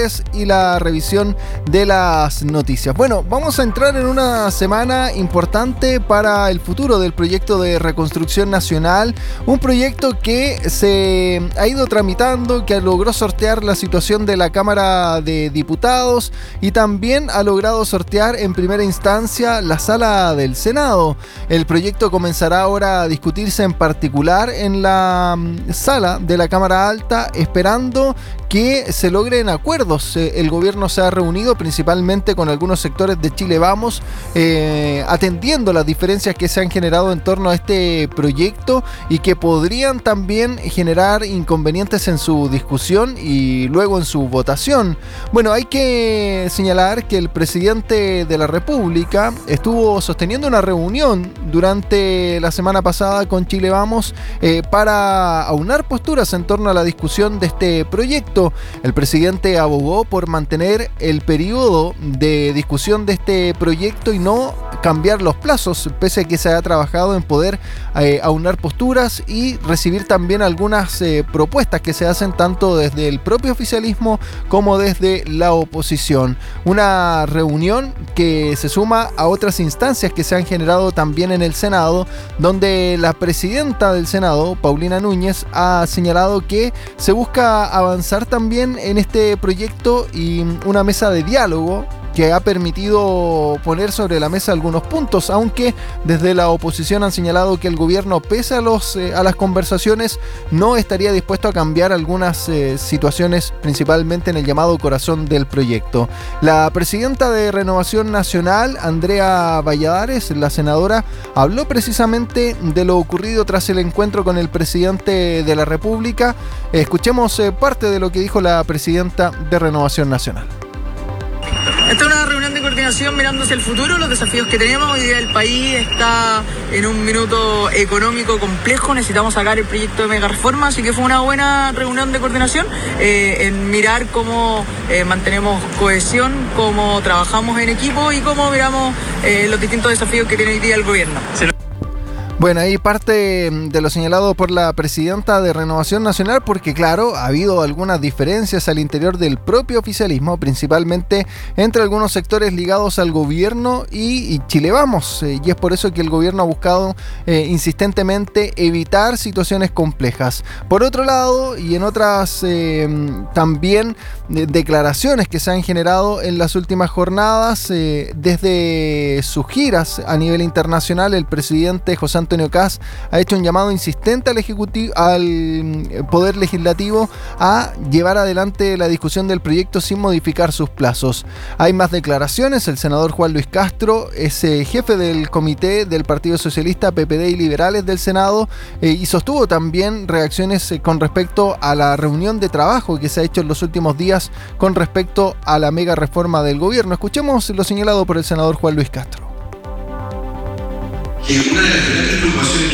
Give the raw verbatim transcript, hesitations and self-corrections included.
y la revisión de las noticias. Bueno, vamos a entrar en una semana importante para el futuro del proyecto de reconstrucción nacional, un proyecto que se ha ido tramitando, que logró sortear la situación de la Cámara de Diputados y también ha logrado sortear en primera instancia la sala del Senado. El proyecto comenzará ahora a discutirse en particular en la sala de la Cámara Alta, esperando que se logren acuerdos. El gobierno se ha reunido principalmente con algunos sectores de Chile Vamos, eh, atendiendo las diferencias que se han generado en torno a este proyecto y que podrían también generar inconvenientes en su discusión y luego en su votación. Bueno, hay que señalar que el presidente de la República estuvo sosteniendo una reunión durante la semana pasada con Chile Vamos eh, para aunar posturas en torno a la discusión de este proyecto. El presidente abogó por mantener el periodo de discusión de este proyecto y no cambiar los plazos, pese a que se ha trabajado en poder eh, aunar posturas y recibir también algunas eh, propuestas que se hacen tanto desde el propio oficialismo como desde la oposición. Una reunión que se suma a otras instancias que se han generado también en el Senado, donde la presidenta del Senado, Paulina Núñez, ha señalado que se busca avanzar también en este proyecto y una mesa de diálogo que ha permitido poner sobre la mesa algunos puntos, aunque desde la oposición han señalado que el gobierno, pese a, los, eh, a las conversaciones, no estaría dispuesto a cambiar algunas eh, situaciones, principalmente en el llamado corazón del proyecto. La presidenta de Renovación Nacional, Andrea Valladares, la senadora, habló precisamente de lo ocurrido tras el encuentro con el presidente de la República. Escuchemos eh, parte de lo que dijo la presidenta de Renovación Nacional. Esta es una reunión de coordinación mirando hacia el futuro, los desafíos que tenemos. Hoy día el país está en un minuto económico complejo, necesitamos sacar el proyecto de mega reforma, así que fue una buena reunión de coordinación eh, en mirar cómo eh, mantenemos cohesión, cómo trabajamos en equipo y cómo miramos eh, los distintos desafíos que tiene hoy día el gobierno. Bueno, ahí parte de lo señalado por la presidenta de Renovación Nacional, porque claro, ha habido algunas diferencias al interior del propio oficialismo, principalmente entre algunos sectores ligados al gobierno y, y Chile Vamos, eh, y es por eso que el gobierno ha buscado eh, insistentemente evitar situaciones complejas. Por otro lado, y en otras eh, también eh, declaraciones que se han generado en las últimas jornadas, eh, desde sus giras a nivel internacional, el presidente José Antonio Antonio Kast ha hecho un llamado insistente al ejecutivo, al Poder Legislativo a llevar adelante la discusión del proyecto sin modificar sus plazos. Hay más declaraciones. El senador Juan Luis Castro es eh, jefe del comité del Partido Socialista, P P D y Liberales del Senado eh, y sostuvo también reacciones eh, con respecto a la reunión de trabajo que se ha hecho en los últimos días con respecto a la mega reforma del gobierno. Escuchemos lo señalado por el senador Juan Luis Castro. Que una de las grandes preocupaciones